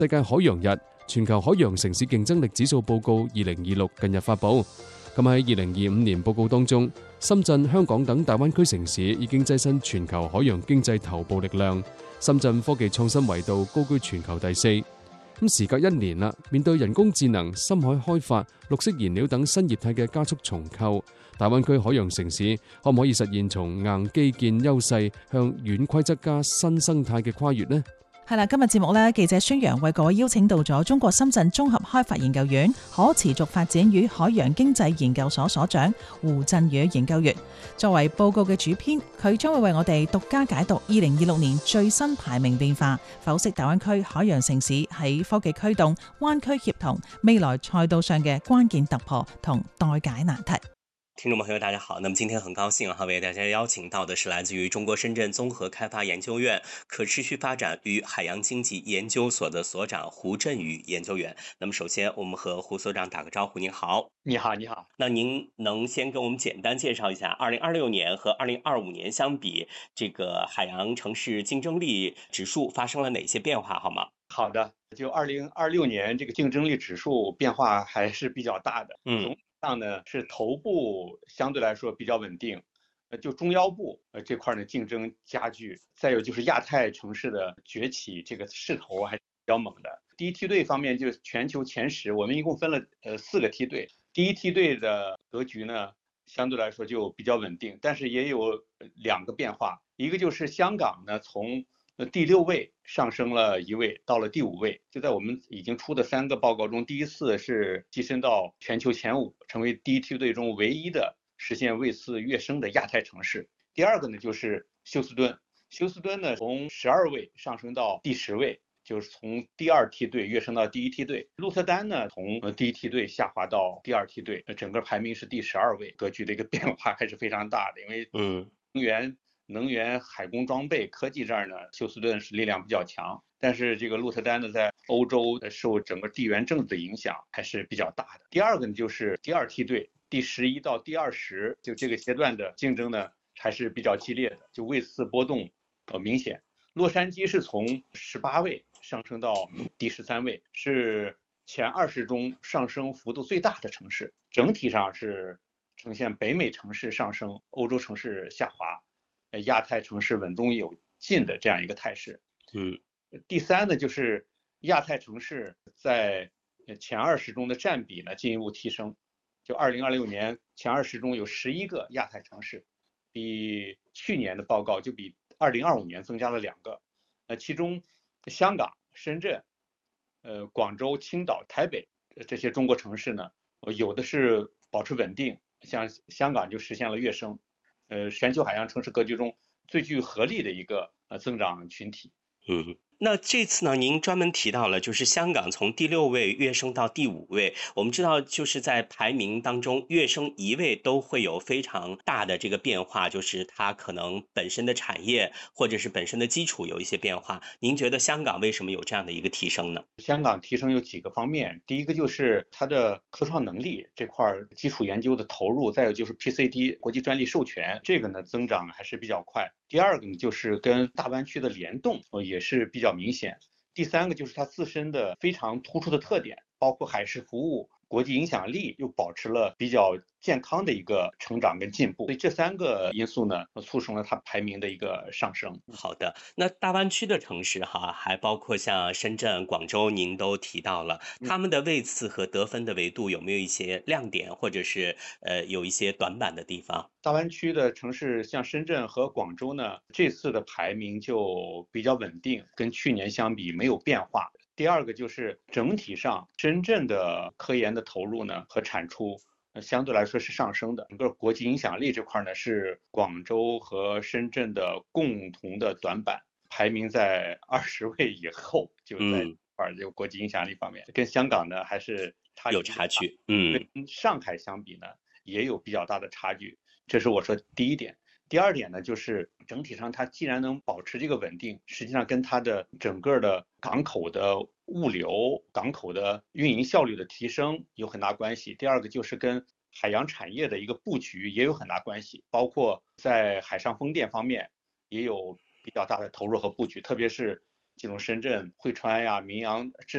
世界海洋日全球海洋城市競爭力指數報告2026近日發布。咁喺2025年報告當中，深圳、香港等大灣區城市已經躋身全球海洋經濟頭部力量。深圳科技創新維度高居全球第4。咁時隔1年啦，面對人工智能、深海開發、綠色燃料等新業態嘅加速重構，大灣區海洋城市可唔可以實現從硬基建優勢向軟規則加新生態嘅跨越呢？ 係啦，今日節目咧，記者孫陽為各位邀請到咗中國深圳綜合開發研究院可持續發展與海洋經濟研究所所長胡振宇研究員，作為報告嘅主編，佢將會為我哋獨家解讀2026年最新排名變化，剖析大灣區海洋城市喺科技驅動、灣區協同、未來賽道上嘅關鍵突破同待解難題。 聽眾朋友大家好，那麼今天很高興為大家邀請到的是來自於中國深圳綜合開發研究院可持續發展與海洋經濟研究所的所長胡振宇研究員。那麼首先我們和胡所長打個招呼。您好。 你好，你好。 那您能先跟我們簡單介紹一下2026年和2025年相比，這個海洋城市競爭力指數發生了哪些變化好嗎？ 好的，就2026年這個競爭力指數變化還是比較大的。上呢是頭部相對來說比較穩定，就中腰部這塊呢競爭加劇，再有就是亞太城市的崛起，這個勢頭還是比較猛的。第一梯隊方面就是全球前10，我們一共分了4個梯隊，第一梯隊的格局呢相對來說就比較穩定，但是也有2個變化，一個就是香港呢從第6位上升了1位，到了第5位。就在我們已經出的3個報告中，第一次是躋身到全球前5，成為第一梯隊中唯一的實現位次躍升的亞太城市。第二個呢，就是休斯敦。休斯敦呢，從12位上升到第10位，就是從第2梯隊躍升到第1梯隊。鹿特丹呢，從第1梯隊下滑到第2梯隊，整個排名是第12位，格局的一個變化還是非常大的。因為能源、海工裝備、科技這兒呢，休斯敦是力量比較強，但是這個鹿特丹呢，在歐洲受整個地緣政治的影響還是比較大的。第二個呢，就是第2梯隊第11到第20，就這個階段的競爭呢，還是比較激烈的，就位次波動明顯。洛杉磯是從18位上升到第13位，是前20中上升幅度最大的城市，整體上是呈現北美城市上升，歐洲城市下滑，亞太城市穩中有進的這樣一個態勢。第3呢，就是亞太城市在前20中的佔比呢進一步提升。就2026年前20中有11個亞太城市，比去年的報告就比2025年增加了2個。其中香港、深圳、廣州、青島、台北這些中國城市呢，有的是保持穩定，像香港就實現了躍升。全球海洋城市格局中最具合力的一個增長群體。 那這次呢，您專門提到了，就是香港從第6位躍升到第5位。我們知道，就是在排名當中躍升1位都會有非常大的這個變化，就是它可能本身的產業或者是本身的基礎有一些變化。您覺得香港為什麼有這樣的一個提升呢？ 香港提升有幾個方面，第一個就是它的科創能力這塊基礎研究的投入，再有就是 PCT 國際專利授權，這個呢增長還是比較快。第二個呢，就是跟大灣區的聯動也是比較明顯。第三個就是它自身的非常突出的特點，包括海事服務、國際影響力又保持了比較健康的一個成長跟進步，所以這3個因素呢，促成了它排名的一個上升。 好的，那大灣區的城市哈，還包括像深圳、廣州，您都提到了，他們的位次和得分的維度有沒有一些亮點，或者是有一些短板的地方？ 大灣區的城市像深圳和廣州呢，這次的排名就比較穩定，跟去年相比沒有變化。第二個就是整體上深圳的科研的投入呢和產出相對來說是上升的，整個國際影響力這塊呢是廣州和深圳的共同的短板，排名在20位以後，就在這個國際影響力方面，跟香港呢還是有差距。 跟上海相比呢也有比較大的差距，這是我說第一點。第二點呢，就是整體上它既然能保持這個穩定，實際上跟它的整個的港口的物流、港口的運營效率的提升有很大關係。第二個就是跟海洋產業的一個布局也有很大關係，包括在海上風電方面也有比較大的投入和布局，特別是這種深圳、惠川呀、明陽、